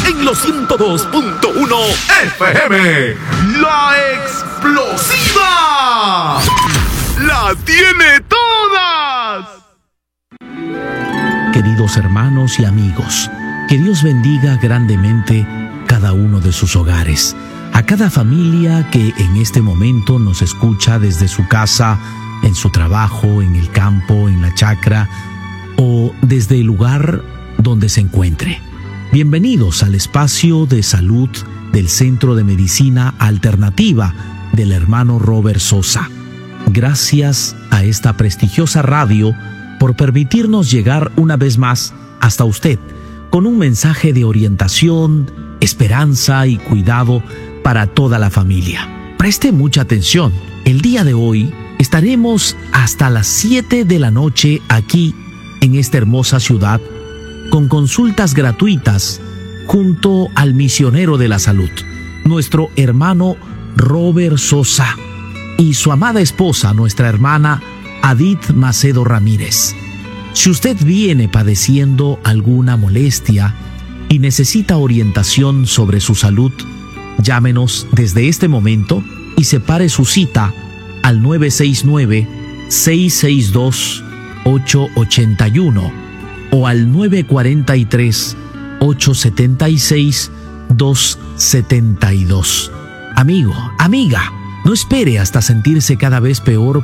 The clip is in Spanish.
en los 102.1 FM. La Explosiva la tiene todas. Queridos hermanos y amigos, que Dios bendiga grandemente cada uno de sus hogares. A cada familia que en este momento nos escucha desde su casa, en su trabajo, en el campo, en la chacra o desde el lugar donde se encuentre. Bienvenidos al espacio de salud del Centro de Medicina Alternativa del hermano Robert Sosa. Gracias a esta prestigiosa radio por permitirnos llegar una vez más hasta usted con un mensaje de orientación, esperanza y cuidado para toda la familia. Preste mucha atención. El día de hoy estaremos hasta las 7 de la noche aquí en esta hermosa ciudad con consultas gratuitas junto al misionero de la salud, nuestro hermano Robert Sosa, y su amada esposa, nuestra hermana Adith Macedo Ramírez. Si usted viene padeciendo alguna molestia y necesita orientación sobre su salud, llámenos desde este momento y separe su cita al 969-662-881 o al 943-876-272. Amigo, amiga, no espere hasta sentirse cada vez peor